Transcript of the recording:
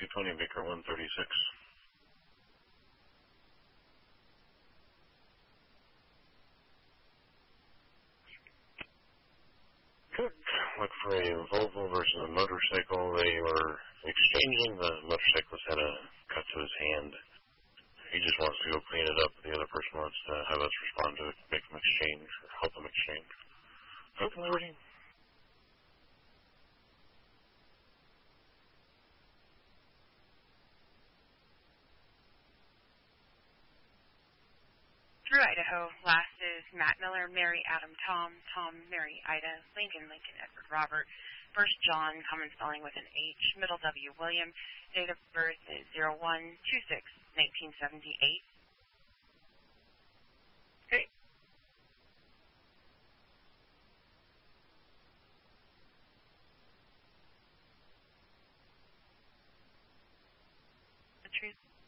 220 Baker 136. Good. Look for a Volvo versus a motorcycle. They were exchanging. The motorcyclist had a cut to his hand. He just wants to go clean it up. The other person wants to have us respond to it, make them exchange, or help them exchange. Open Liberty. Through Idaho, last is Matt Miller, Mary Adam Tom, Tom Mary Ida, Lincoln Lincoln Edward Robert, first John, common spelling with an H, middle W William, date of birth is 01/26/1978. Okay. The truth.